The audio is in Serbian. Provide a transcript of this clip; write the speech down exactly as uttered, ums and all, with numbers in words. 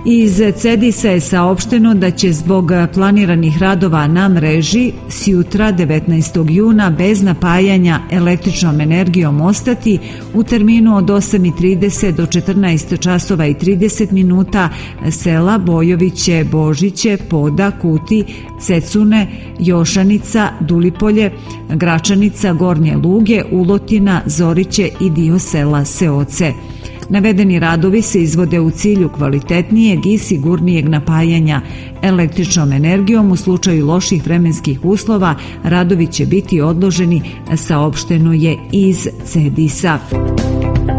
Iz Cedisa je saopšteno da će zbog planiranih radova na mreži s jutra devetnaestog juna bez napajanja električnom energijom ostati u terminu od osam i trideset do četrnaest časova i trideset minuta sela Bojoviće, Božiće, Poda, Kuti, Cecune, Jošanica, Dulipolje, Gračanica, Gornje Luge, Ulotina, Zoriće i dio sela Seoce. Navedeni radovi se izvode u cilju kvalitetnijeg i sigurnijeg napajanja električnom energijom. U slučaju loših vremenskih uslova radovi će biti odloženi, saopšteno je iz Cedisa.